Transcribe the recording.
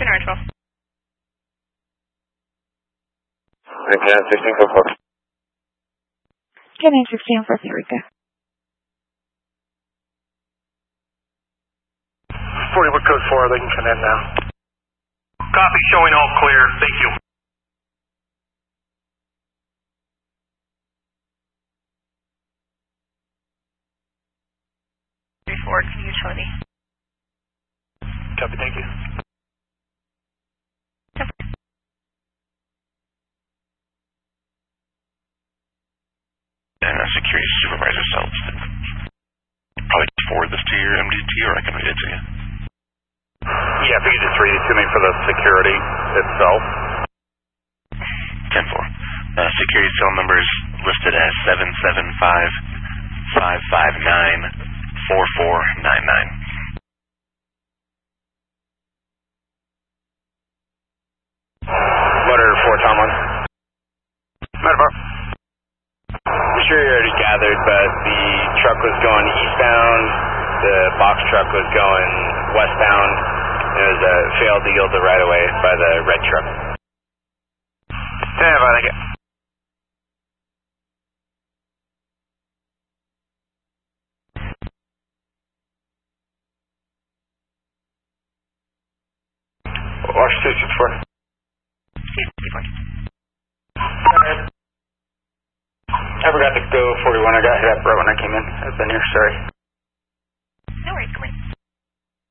or 12? Again, 16 for 4. Getting 16 for Eureka. 40 with code 4, they can come in now. Copy, showing all clear. Thank you. Forward to utility. Copy, thank you. And security supervisor sells. Probably forward this to your MDT, or I can read it to you. Yeah, if you could just read it to me for the security itself. 10-4. Security cell number is listed as 775-559-4499. Motor 4 Tomlin. Motor 4. I'm sure you already gathered, but the truck was going eastbound, the box truck was going westbound, and it was failed to yield the right of way by the red truck. Yeah, I think it. Watch 264. I forgot to go 41. I got hit up right when I came in. I've been here, sorry.